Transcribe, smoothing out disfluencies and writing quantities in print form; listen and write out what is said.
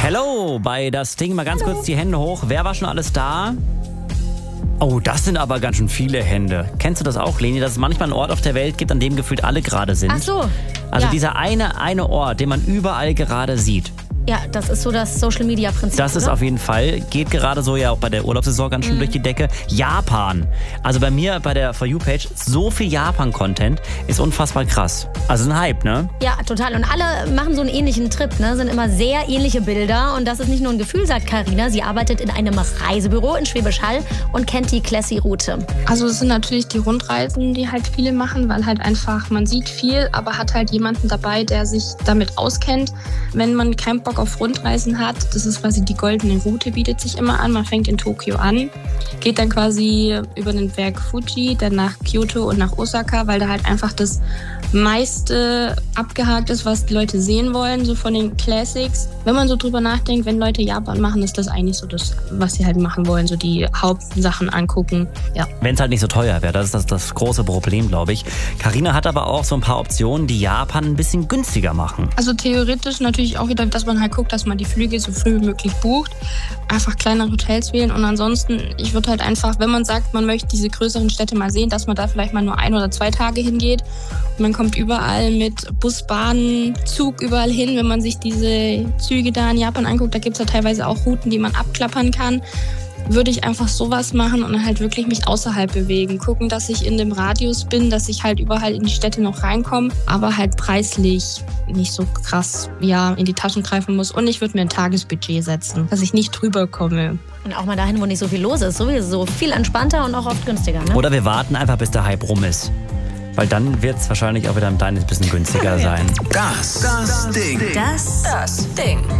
Hello, bei das Ding mal ganz kurz die Hände hoch. Wer war schon alles da? Oh, das sind aber ganz schön viele Hände. Kennst du das auch, Leni, dass es manchmal einen Ort auf der Welt gibt, an dem gefühlt alle gerade sind? Ach so. Also ja. dieser eine Ort, den man überall gerade sieht. Ja, das ist so das Social-Media-Prinzip. Das ist auf jeden Fall, geht gerade so ja auch bei der Urlaubssaison ganz schön durch die Decke. Japan. Also bei mir, bei der For You-Page, so viel Japan-Content ist unfassbar krass. Also ein Hype, ne? Ja, total. Und alle machen so einen ähnlichen Trip, ne? Sind immer sehr ähnliche Bilder. Und das ist nicht nur ein Gefühl, sagt Carina. Sie arbeitet in einem Reisebüro in Schwäbisch Hall und kennt die Classy-Route. Also es sind natürlich die Rundreisen, die halt viele machen, weil halt einfach, man sieht viel, aber hat halt jemanden dabei, der sich damit auskennt. Wenn man keinen Bock auf Rundreisen hat, das ist quasi die goldene Route, bietet sich immer an. Man fängt in Tokio an, geht dann quasi über den Berg Fuji, dann nach Kyoto und nach Osaka, weil da halt einfach das meiste abgehakt ist, was die Leute sehen wollen, so von den Classics. Wenn man so drüber nachdenkt, wenn Leute Japan machen, ist das eigentlich so das, was sie halt machen wollen, so die Hauptsachen angucken. Ja. Wenn es halt nicht so teuer wäre, das ist das große Problem, glaube ich. Carina hat aber auch so ein paar Optionen, die Japan ein bisschen günstiger machen. Also theoretisch natürlich auch wieder, dass man halt guckt, dass man die Flüge so früh wie möglich bucht. Einfach kleinere Hotels wählen und ansonsten, ich würde halt einfach, wenn man sagt, man möchte diese größeren Städte mal sehen, dass man da vielleicht mal nur 1 oder 2 Tage hingeht. Und man kommt überall mit Bus, Bahn, Zug überall hin. Wenn man sich diese Züge da in Japan anguckt, da gibt es ja teilweise auch Routen, die man abklappern kann. Würde ich einfach sowas machen und dann halt wirklich mich außerhalb bewegen. Gucken, dass ich in dem Radius bin, dass ich halt überall in die Städte noch reinkomme, aber halt preislich nicht so krass in die Taschen greifen muss. Und ich würde mir ein Tagesbudget setzen, dass ich nicht drüber komme. Und auch mal dahin, wo nicht so viel los ist. Sowieso viel entspannter und auch oft günstiger. Ne? Oder wir warten einfach, bis der Hype rum ist. Weil dann wird es wahrscheinlich auch wieder ein kleines bisschen günstiger sein. Das Ding. Das Ding.